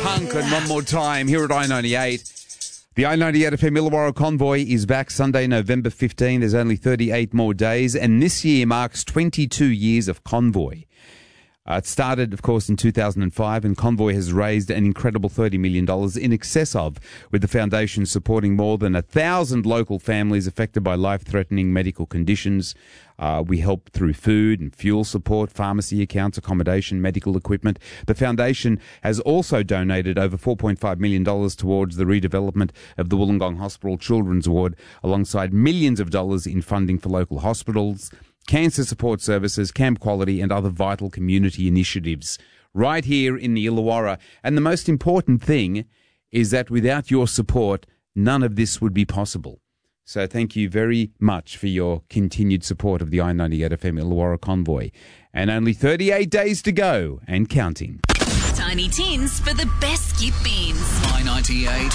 Punk and One More Time here at I-98. The I-98 FM Illawarra Convoy is back Sunday, November 15. There's only 38 more days, and this year marks 22 years of Convoy. It started, of course, in 2005, and Convoy has raised an incredible $30 million in excess of, with the foundation supporting more than 1,000 local families affected by life-threatening medical conditions. We help through food and fuel support, pharmacy accounts, accommodation, medical equipment. The foundation has also donated over $4.5 million towards the redevelopment of the Wollongong Hospital Children's Ward, alongside millions of dollars in funding for local hospitals, cancer support services, camp quality and other vital community initiatives right here in the Illawarra. And the most important thing is that without your support, none of this would be possible. So thank you very much for your continued support of the I-98 FM Illawarra Convoy. And only 38 days to go and counting. Tiny Tins for the best skip beans. I-98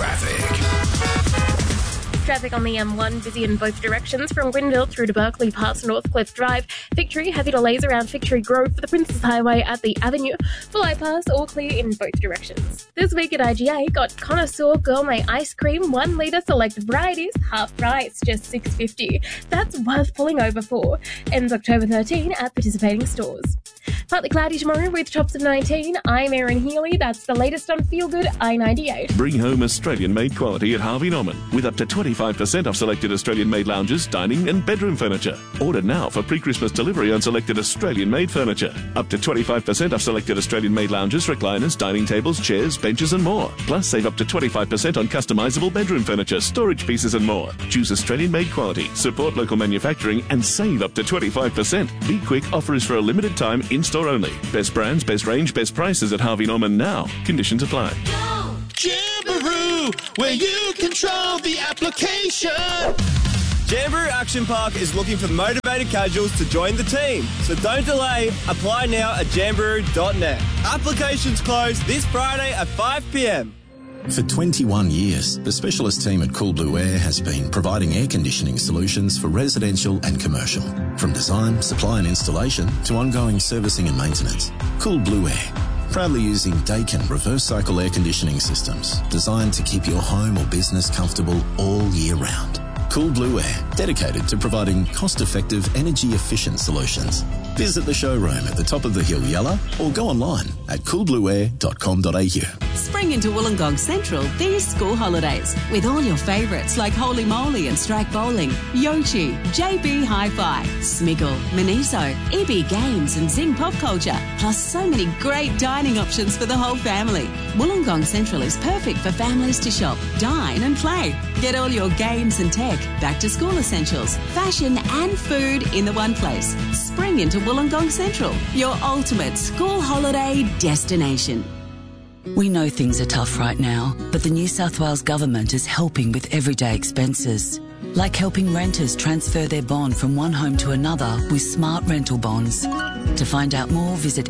Traffic. Traffic on the M1 busy in both directions from Grenville through to Berkeley past Northcliffe Drive. Victory, heavy delays around Victory Grove for the Princess Highway at the Avenue. Full bypass, all clear in both directions. This week at IGA, got Connoisseur Gourmet Ice Cream, 1 litre select varieties, half price, just $6.50. That's worth pulling over for. Ends October 13 at participating stores. Partly cloudy tomorrow with tops of 19. I'm Erin Healy. That's the latest on Feel Good I-98. Bring home Australian-made quality at Harvey Norman with up to 25% off selected Australian-made lounges, dining and bedroom furniture. Order now for pre-Christmas delivery on selected Australian-made furniture. Up to 25% off selected Australian-made lounges, recliners, dining tables, chairs, benches and more. Plus, save up to 25% on customisable bedroom furniture, storage pieces and more. Choose Australian-made quality, support local manufacturing and save up to 25%. Be quick, offer is for a limited time, in-store only. Best brands, best range, best prices at Harvey Norman now. Conditions apply. Jamboree, where you control the application. Jamboree Action Park is looking for motivated casuals to join the team. So don't delay. Apply now at jamboree.net. Applications close this Friday at 5 p.m. For 21 years, the specialist team at Cool Blue Air has been providing air conditioning solutions for residential and commercial. From design, supply and installation to ongoing servicing and maintenance. Cool Blue Air, proudly using Daikin reverse cycle air conditioning systems designed to keep your home or business comfortable all year round. Cool Blue Air, dedicated to providing cost-effective, energy-efficient solutions. Visit the showroom at the top of the hill, Yella, or go online at coolblueair.com.au. Spring into Wollongong Central these school holidays with all your favourites like Holy Moly and Strike Bowling, Yochi, JB Hi-Fi, Smiggle, Miniso, EB Games and Zing Pop Culture, plus so many great dining options for the whole family. Wollongong Central is perfect for families to shop, dine and play. Get all your games and tech, back to school essentials, fashion and food in the one place. Spring into Wollongong Central, your ultimate school holiday destination. We know things are tough right now, but the New South Wales Government is helping with everyday expenses, like helping renters transfer their bond from one home to another with smart rental bonds. To find out more, visit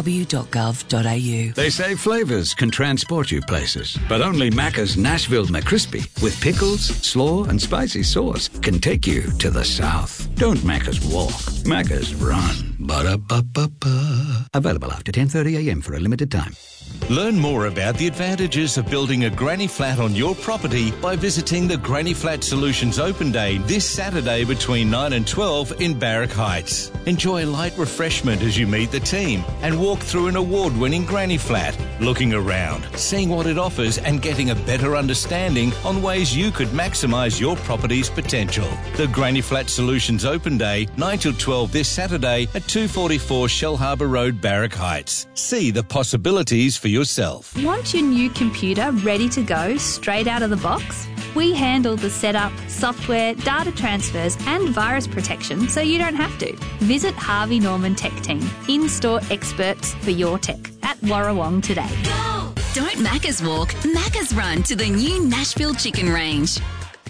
nsw.gov.au. They say flavours can transport you places, but only Macca's Nashville McCrispy with pickles, slaw and spicy sauce can take you to the south. Don't Macca's walk, Macca's run. Ba-da-ba-ba-ba. Available after 10:30am for a limited time. Learn more about the advantages of building a granny flat on your property by visiting the Granny Flat Solutions Open Day this Saturday between 9 and 12 in Barrack Heights. Enjoy light refreshment as you meet the team and walk through an award-winning granny flat, looking around, seeing what it offers and getting a better understanding on ways you could maximise your property's potential. The Granny Flat Solutions Open Day, 9 till 12 this Saturday at 244 Shell Harbour Road, Barrack Heights. See the possibilities for yourself. Want your new computer ready to go straight out of the box? We handle the setup, software, data transfers and virus protection so you don't have to. Visit Harvey Norman Tech Team, in-store experts for your tech at Warrawong today. Don't Macca's walk, Macca's run to the new Nashville Chicken Range.